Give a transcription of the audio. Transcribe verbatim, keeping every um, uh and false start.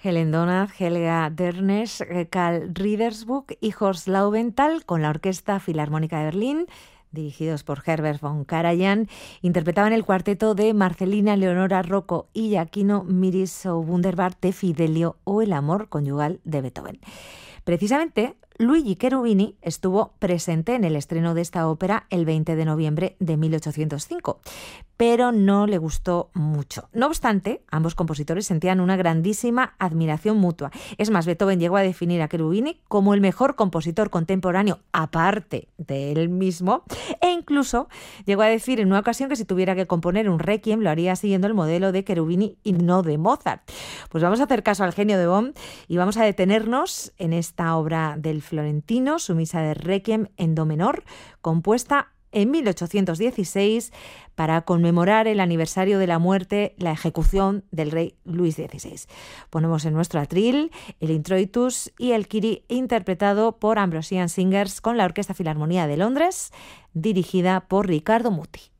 Helen Donat, Helga Dernes, Karl Riddersburg y Horst Laubenthal con la Orquesta Filarmónica de Berlín, dirigidos por Herbert von Karajan, interpretaban el cuarteto de Marcelina Leonora Rocco y Giacchino Miri so Wunderbar de Fidelio o El amor conyugal de Beethoven. Precisamente, Luigi Cherubini estuvo presente en el estreno de esta ópera el veinte de noviembre de mil ochocientos cinco, pero no le gustó mucho. No obstante, ambos compositores sentían una grandísima admiración mutua. Es más, Beethoven llegó a definir a Cherubini como el mejor compositor contemporáneo, aparte de él mismo, e incluso llegó a decir en una ocasión que si tuviera que componer un requiem lo haría siguiendo el modelo de Cherubini y no de Mozart. Pues vamos a hacer caso al genio de Bonn y vamos a detenernos en esta obra del florentino, su misa de requiem en do menor, compuesta en mil ochocientos dieciséis para conmemorar el aniversario de la muerte, la ejecución del rey Luis dieciséis. Ponemos en nuestro atril el Introitus y el Kyrie, interpretado por Ambrosian Singers con la Orquesta Filarmonía de Londres, dirigida por Riccardo Muti.